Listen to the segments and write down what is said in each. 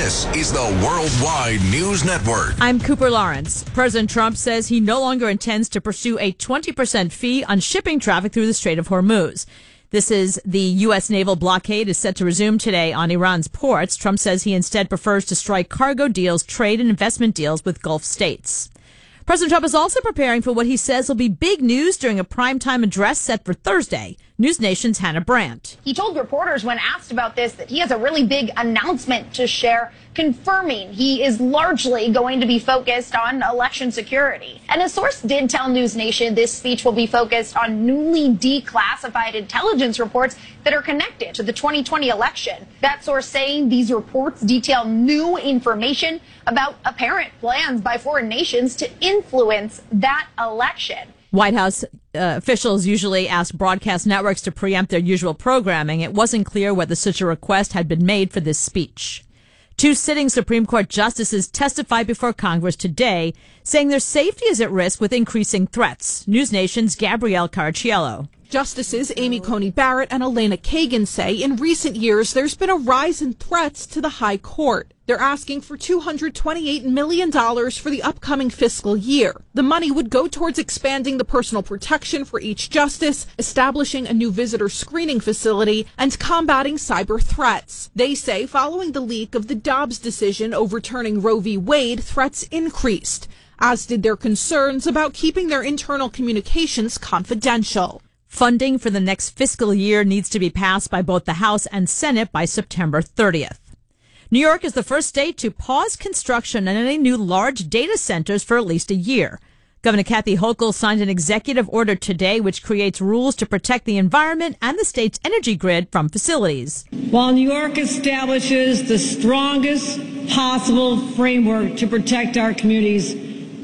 This is the Worldwide News Network. I'm Cooper Lawrence. President Trump says he no longer intends to pursue a 20% fee on shipping traffic through the Strait of Hormuz. This is the U.S. naval blockade is set to resume today on Iran's ports. Trump says he instead prefers to strike cargo deals, trade and investment deals with Gulf states. President Trump is also preparing for what he says will be big news during a primetime address set for Thursday. News Nation's Hannah Brandt. He told reporters when asked about this that he has a really big announcement to share, confirming he is largely going to be focused on election security. And a source did tell News Nation this speech will be focused on newly declassified intelligence reports that are connected to the 2020 election. That source saying these reports detail new information about apparent plans by foreign nations to influence that election. White House officials usually ask broadcast networks to preempt their usual programming. It wasn't clear whether such a request had been made for this speech. Two sitting Supreme Court justices testified before Congress today, saying their safety is at risk with increasing threats. News Nation's Gabrielle Carciello. Justices Amy Coney Barrett and Elena Kagan say in recent years there's been a rise in threats to the high court. They're asking for $228 million for the upcoming fiscal year. The money would go towards expanding the personal protection for each justice, establishing a new visitor screening facility, and combating cyber threats. They say following the leak of the Dobbs decision overturning Roe v. Wade, threats increased, as did their concerns about keeping their internal communications confidential. Funding for the next fiscal year needs to be passed by both the House and Senate by September 30th. New York is the first state to pause construction on any new large data centers for at least a year. Governor Kathy Hochul signed an executive order today which creates rules to protect the environment and the state's energy grid from facilities. While New York establishes the strongest possible framework to protect our communities,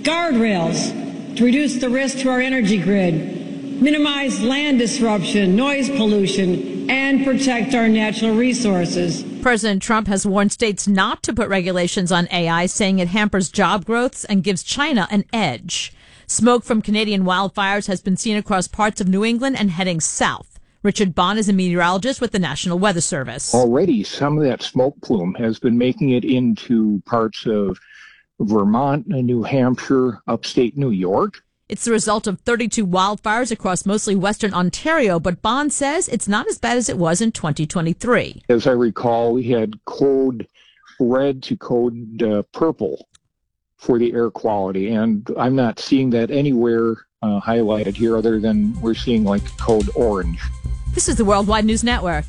guardrails to reduce the risk to our energy grid, minimize land disruption, noise pollution, and protect our natural resources. President Trump has warned states not to put regulations on AI, saying it hampers job growth and gives China an edge. Smoke from Canadian wildfires has been seen across parts of New England and heading south. Richard Bond is a meteorologist with the National Weather Service. Already, some of that smoke plume has been making it into parts of Vermont, New Hampshire, upstate New York. It's the result of 32 wildfires across mostly western Ontario, but Bond says it's not as bad as it was in 2023. As I recall, we had code red to code purple for the air quality, and I'm not seeing that anywhere highlighted here other than we're seeing like code orange. This is the Worldwide News Network.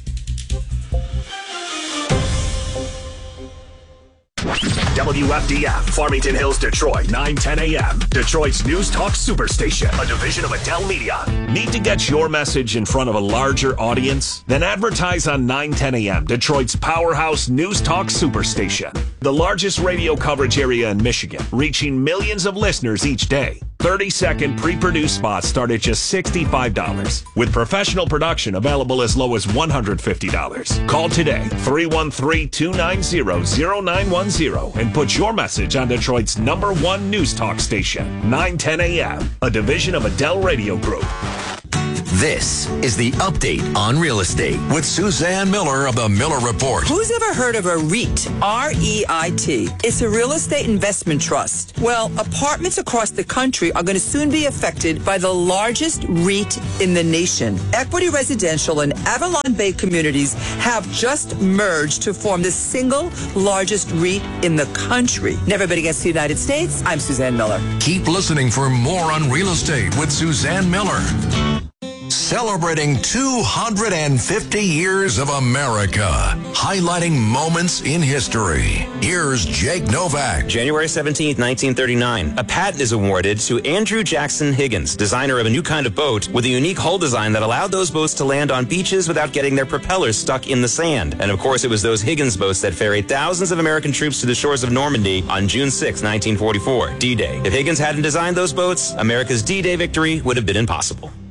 WFDF, Farmington Hills, Detroit, 9:10 a.m. Detroit's News Talk Superstation, a division of Adele Media. Need to get your message in front of a larger audience? Then advertise on 9:10 a.m. Detroit's powerhouse News Talk Superstation, the largest radio coverage area in Michigan, reaching millions of listeners each day. 30-second pre-produced spots start at just $65, with professional production available as low as $150. Call today, 313-290-0910, and put your message on Detroit's #1 news talk station, 9:10 a.m., a division of Adele Radio Group. This is the Update on Real Estate with Suzanne Miller of the Miller Report. Who's ever heard of a REIT? R-E-I-T. It's a real estate investment trust. Well, apartments across the country are going to soon be affected by the largest REIT in the nation. Equity Residential and Avalon Bay Communities have just merged to form the single largest REIT in the country. Never been against the United States. I'm Suzanne Miller. Keep listening for more on real estate with Suzanne Miller. Celebrating 250 years of America, highlighting moments in history. Here's Jake Novak. January 17th, 1939. A patent is awarded to Andrew Jackson Higgins, designer of a new kind of boat with a unique hull design that allowed those boats to land on beaches without getting their propellers stuck in the sand. And of course, it was those Higgins boats that ferried thousands of American troops to the shores of Normandy on June 6, 1944, D-Day. If Higgins hadn't designed those boats, America's D-Day victory would have been impossible.